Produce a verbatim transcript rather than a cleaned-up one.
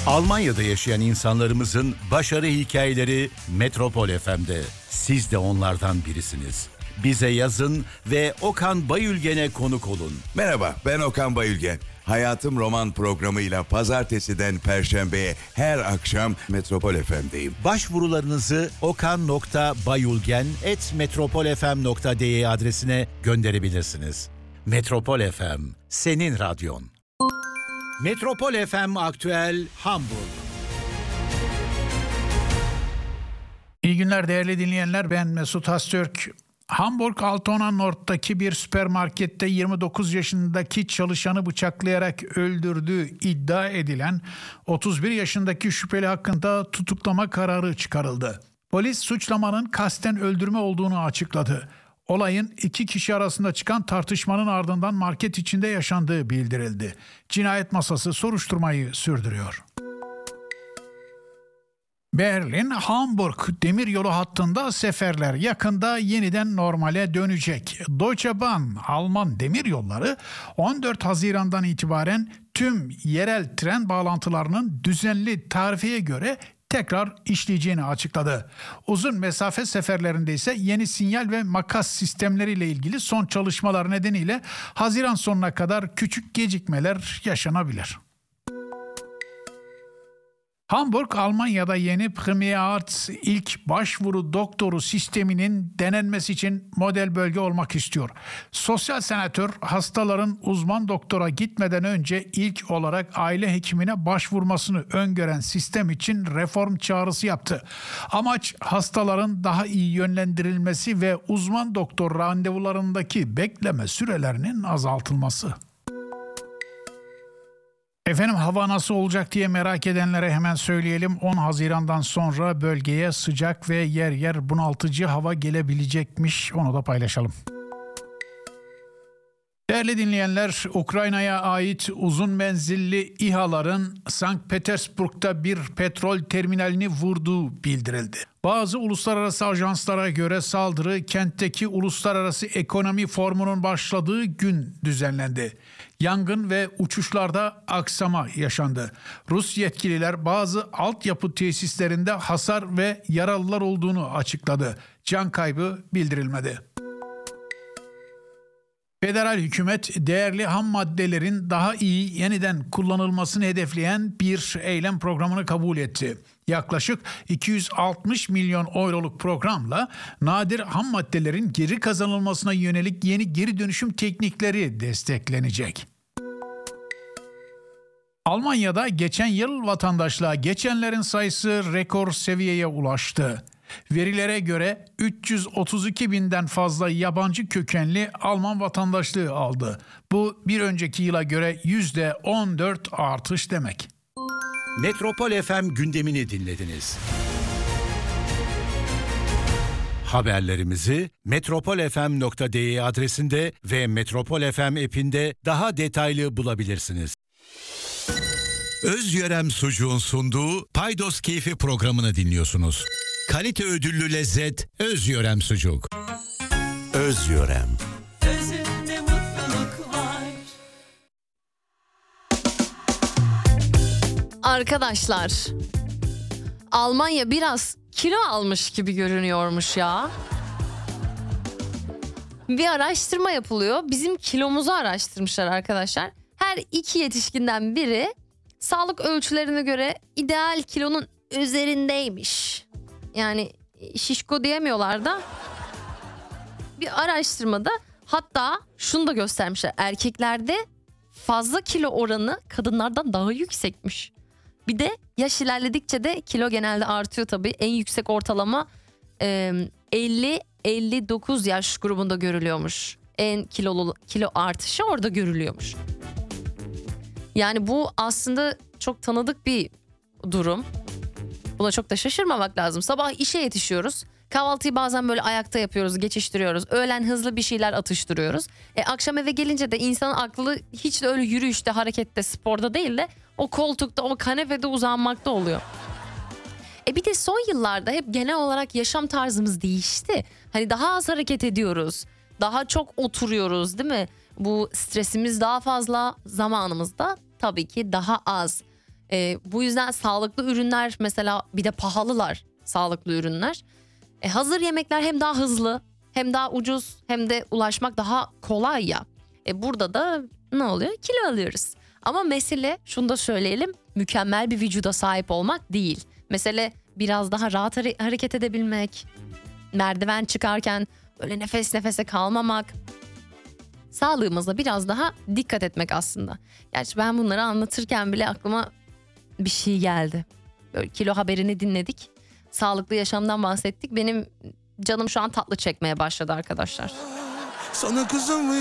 Almanya'da yaşayan insanlarımızın başarı hikayeleri Metropol F M'de. Siz de onlardan birisiniz. Bize yazın ve Okan Bayülgen'e konuk olun. Merhaba, ben Okan Bayülgen. Hayatım Roman programıyla pazartesiden perşembeye her akşam Metropol F M'deyim. Başvurularınızı okan nokta bayülgen at metropol f m nokta d e adresine gönderebilirsiniz. Metropol F M, senin radyon. Metropol F M Aktüel Hamburg. İyi günler değerli dinleyenler, ben Mesut Hastürk. Hamburg Altona Nord'daki bir süpermarkette yirmi dokuz yaşındaki çalışanı bıçaklayarak öldürdüğü iddia edilen otuz bir yaşındaki şüpheli hakkında tutuklama kararı çıkarıldı. Polis suçlamanın kasten öldürme olduğunu açıkladı. Olayın iki kişi arasında çıkan tartışmanın ardından market içinde yaşandığı bildirildi. Cinayet masası soruşturmayı sürdürüyor. Berlin-Hamburg demiryolu hattında seferler yakında yeniden normale dönecek. Deutsche Bahn, Alman demiryolları on dört Haziran'dan itibaren tüm yerel tren bağlantılarının düzenli tarifeye göre tekrar işleyeceğini açıkladı. Uzun mesafe seferlerinde ise yeni sinyal ve makas sistemleriyle ilgili son çalışmalar nedeniyle Haziran sonuna kadar küçük gecikmeler yaşanabilir. Hamburg, Almanya'da yeni Premier Arts ilk başvuru doktoru sisteminin denenmesi için model bölge olmak istiyor. Sosyal senatör hastaların uzman doktora gitmeden önce ilk olarak aile hekimine başvurmasını öngören sistem için reform çağrısı yaptı. Amaç hastaların daha iyi yönlendirilmesi ve uzman doktor randevularındaki bekleme sürelerinin azaltılması. Efendim, hava nasıl olacak diye merak edenlere hemen söyleyelim. on Haziran'dan sonra bölgeye sıcak ve yer yer bunaltıcı hava gelebilecekmiş. Onu da paylaşalım. Değerli dinleyenler, Ukrayna'ya ait uzun menzilli İHA'ların Sankt Petersburg'da bir petrol terminalini vurduğu bildirildi. Bazı uluslararası ajanslara göre saldırı kentteki Uluslararası Ekonomi Forumu'nun başladığı gün düzenlendi. Yangın ve uçuşlarda aksama yaşandı. Rus yetkililer bazı altyapı tesislerinde hasar ve yaralılar olduğunu açıkladı. Can kaybı bildirilmedi. Federal hükümet değerli ham maddelerin daha iyi yeniden kullanılmasını hedefleyen bir eylem programını kabul etti. Yaklaşık iki yüz altmış milyon euroluk programla nadir ham maddelerin geri kazanılmasına yönelik yeni geri dönüşüm teknikleri desteklenecek. Almanya'da geçen yıl vatandaşlığa geçenlerin sayısı rekor seviyeye ulaştı. Verilere göre üç yüz otuz iki binden fazla yabancı kökenli Alman vatandaşlığı aldı. Bu bir önceki yıla göre yüzde on dört artış demek. Metropol F M gündemini dinlediniz. Haberlerimizi metropol f m nokta d e adresinde ve Metropol F M app'inde daha detaylı bulabilirsiniz. Özyörem Sucuğun sunduğu Paydos Keyfi programını dinliyorsunuz. Kalite ödüllü lezzet Özyörem Sucuk. Özyörem. Özünde mutluluk var. Arkadaşlar, Almanya biraz kilo almış gibi görünüyormuş ya. Bir araştırma yapılıyor. Bizim kilomuzu araştırmışlar arkadaşlar. Her iki yetişkinden biri sağlık ölçülerine göre ideal kilonun üzerindeymiş. Yani şişko diyemiyorlar da. Bir araştırmada hatta şunu da göstermişler. Erkeklerde fazla kilo oranı kadınlardan daha yüksekmiş. Bir de yaş ilerledikçe de kilo genelde artıyor tabii. En yüksek ortalama elli elli dokuz yaş grubunda görülüyormuş. En kilolu kilo artışı orada görülüyormuş. Yani bu aslında çok tanıdık bir durum. Buna çok da şaşırmamak lazım. Sabah işe yetişiyoruz. Kahvaltıyı bazen böyle ayakta yapıyoruz, geçiştiriyoruz. Öğlen hızlı bir şeyler atıştırıyoruz. E, akşam eve gelince de insanın aklı hiç de öyle yürüyüşte, harekette, sporda değil de o koltukta, o kanepede uzanmakta oluyor. E bir de son yıllarda hep genel olarak yaşam tarzımız değişti. Hani daha az hareket ediyoruz. Daha çok oturuyoruz, değil mi? Bu stresimiz daha fazla, zamanımız da tabii ki daha az. E, bu yüzden sağlıklı ürünler mesela bir de pahalılar sağlıklı ürünler. E, hazır yemekler hem daha hızlı hem daha ucuz hem de ulaşmak daha kolay ya. E, burada da ne oluyor? Kilo alıyoruz. Ama mesele şunu da söyleyelim, mükemmel bir vücuda sahip olmak değil. Mesele biraz daha rahat hare- hareket edebilmek, merdiven çıkarken böyle nefes nefese kalmamak, sağlığımıza biraz daha dikkat etmek aslında. Gerçi ben bunları anlatırken bile aklıma bir şey geldi. Böyle kilo haberini dinledik, sağlıklı yaşamdan bahsettik. Benim canım şu an tatlı çekmeye başladı arkadaşlar. Sana kızım